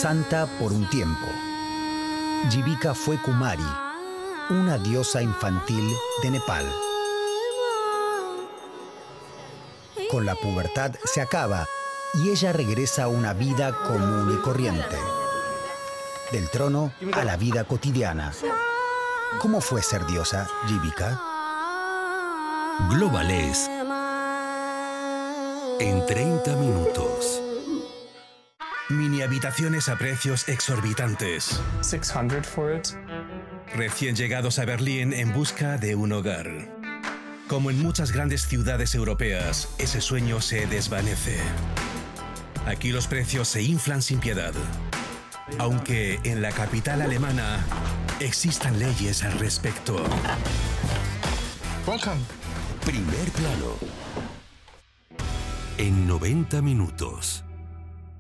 santa por un tiempo. Jivika fue Kumari, una diosa infantil de Nepal. Con la pubertad se acaba y ella regresa a una vida común y corriente. Del trono a la vida cotidiana. ¿Cómo fue ser diosa, Jivika? Globales en 30 minutos. Mini habitaciones a precios exorbitantes. 600 for it. Recién llegados a Berlín en busca de un hogar. Como en muchas grandes ciudades europeas, ese sueño se desvanece. Aquí los precios se inflan sin piedad. Aunque en la capital alemana existan leyes al respecto. Welcome. Primer plano. En 90 minutos.